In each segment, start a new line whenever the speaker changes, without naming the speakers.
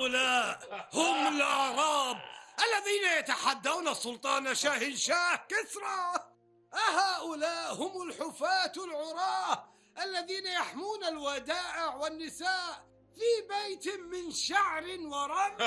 هؤلاء هم الأعراب الذين يتحدون السلطان شاهنشاه كسرى. أهؤلاء هم الحفاة العراة الذين يحمون الودائع والنساء في بيت من شعر ورمل؟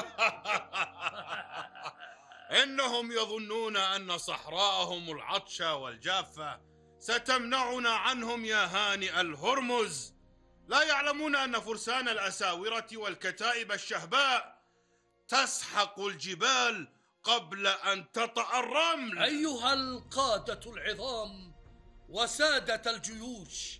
إنهم يظنون أن صحراءهم العطشة والجافة ستمنعنا عنهم يا هانئ الهرمز. لا يعلمون أن فرسان الأساورة والكتائب الشهباء تسحق الجبال قبل أن تطأ الرمل.
أيها القادة العظام وسادة الجيوش،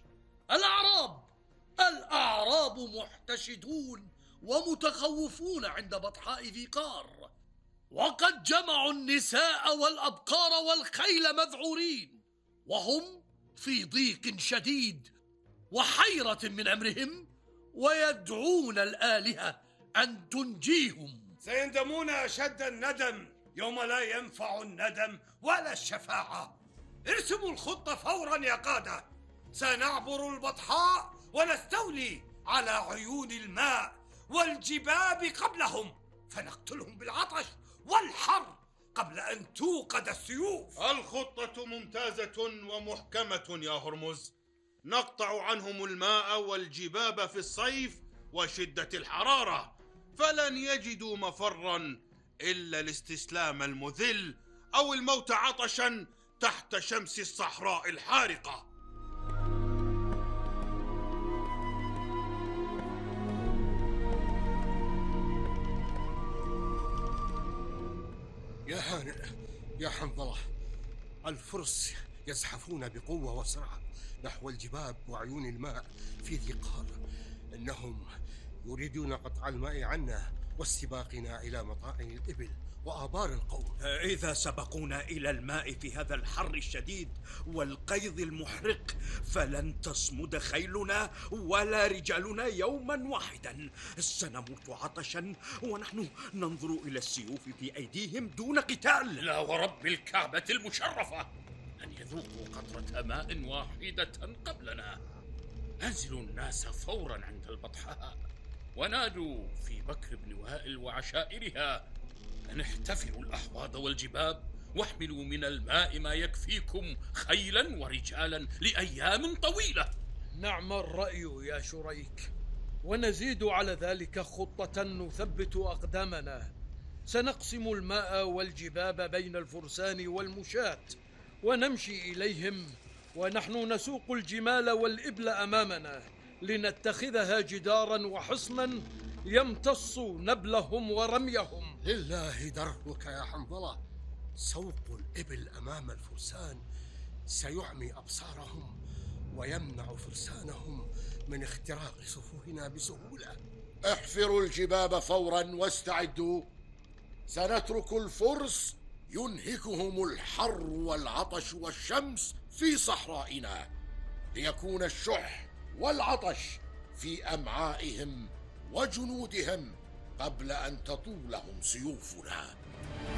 الأعراب محتشدون ومتخوفون عند بطحاء ذي قار، وقد جمعوا النساء والأبقار والخيل مذعورين، وهم في ضيق شديد وحيرة من أمرهم، ويدعون الآلهة أن تنجيهم.
سيندمون أشد الندم يوم لا ينفع الندم ولا الشفاعة. ارسموا الخطة فورا يا قادة. سنعبر البطحاء ونستولي على عيون الماء والجباب قبلهم، فنقتلهم بالعطش والحر قبل أن توقد السيوف.
الخطة ممتازة ومحكمة يا هرمز. نقطع عنهم الماء والجباب في الصيف وشدة الحرارة، فلن يجدوا مفرا إلا الاستسلام المذل أو الموت عطشا تحت شمس الصحراء الحارقة.
يا هانئ يا حنظلة، الفرس يزحفون بقوة وسرعة نحو الجباب وعيون الماء في ذي قار. إنهم يريدون قطع الماء عنا واستباقنا إلى مطاعن الإبل وآبار القوم.
إذا سبقونا إلى الماء في هذا الحر الشديد والقيظ المحرق فلن تصمد خيلنا ولا رجالنا يوما واحدا. سنموت عطشا ونحن ننظر إلى السيوف في أيديهم دون قتال.
لا ورب الكعبة المشرفة أن يذوقوا قطرة ماء واحدة قبلنا. أنزلوا الناس فورا عند البطحاء ونادوا في بكر بن وائل وعشائرها أن احتفروا الأحواض والجباب واحملوا من الماء ما يكفيكم خيلا ورجالا لأيام طويلة.
نعم الرأي يا شريك، ونزيد على ذلك خطة نثبت أقدامنا. سنقسم الماء والجباب بين الفرسان والمشاة ونمشي إليهم، ونحن نسوق الجمال والإبل أمامنا لنتخذها جدارا وحصنا يمتص نبلهم ورميهم.
لله درك يا حنظلة، سوق الإبل أمام الفرسان سيعمي أبصارهم ويمنع فرسانهم من اختراق صفوفنا بسهولة.
احفروا الجباب فورا واستعدوا. سنترك الفرس ينهكهم الحر والعطش والشمس في صحرائنا، ليكون الشح والعطش في أمعائهم وجنودهم قبل أن تطولهم سيوفنا.